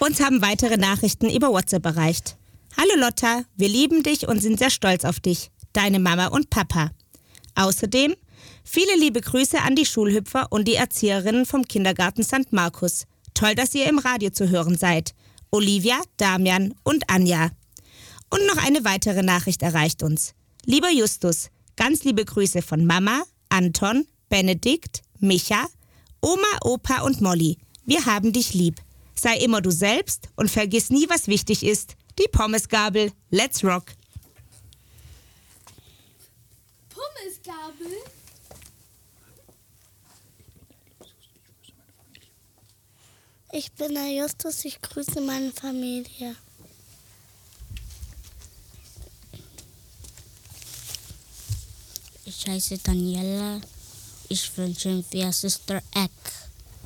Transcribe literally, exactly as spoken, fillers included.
Uns haben weitere Nachrichten über WhatsApp erreicht. Hallo Lotta, wir lieben dich und sind sehr stolz auf dich. Deine Mama und Papa. Außerdem viele liebe Grüße an die Schulhüpfer und die Erzieherinnen vom Kindergarten Sankt Markus. Toll, dass ihr im Radio zu hören seid. Olivia, Damian und Anja. Und noch eine weitere Nachricht erreicht uns. Lieber Justus, ganz liebe Grüße von Mama, Anton, Benedikt, Micha, Oma, Opa und Molly. Wir haben dich lieb. Sei immer du selbst und vergiss nie, was wichtig ist. Die Pommesgabel. Let's rock. Pommesgabel? Ich bin der Justus, ich grüße meine Familie. Ich heiße Daniela. Ich wünsche mir Sister Egg.